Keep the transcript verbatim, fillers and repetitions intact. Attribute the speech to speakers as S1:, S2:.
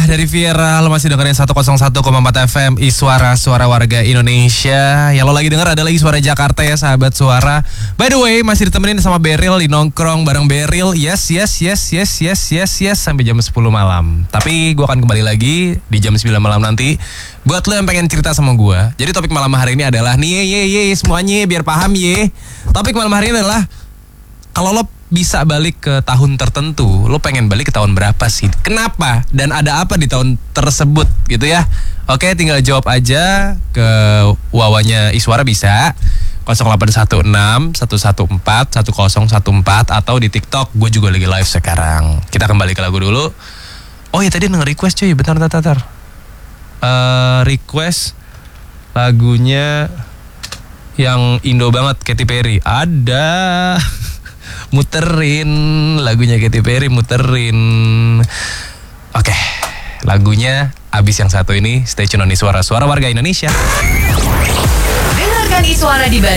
S1: dari Viral, masih dengerin seratus satu koma empat F M Iswara, suara warga Indonesia. Yang lo lagi denger adalah Iswara Jakarta ya sahabat suara. By the way, masih ditemenin sama Beril di nongkrong bareng Beril. Yes, yes, yes, yes, yes, yes, yes sampai jam sepuluh malam. Tapi gue akan kembali lagi di jam sembilan malam nanti buat lo yang pengen cerita sama gue. Jadi topik malam hari ini adalah nih ye ye ye semuanya biar paham ye. Topik malam hari ini adalah kalau lo bisa balik ke tahun tertentu, lo pengen balik ke tahun berapa sih? Kenapa? Dan ada apa di tahun tersebut gitu ya? Oke, tinggal jawab aja ke wawanya Iswara bisa nol delapan satu enam satu satu empat satu nol satu empat atau di TikTok. Gue juga lagi live sekarang. Kita kembali ke lagu dulu. Oh ya tadi nge-request cuy, bentar bentar bentar. Uh, request lagunya yang Indo banget, Katy Perry. Ada muterin lagunya Katy Perry, muterin. Oke, lagunya abis yang satu ini. Stay tune on Iswara, suara warga Indonesia.
S2: Dengarkan Iswara di Bandung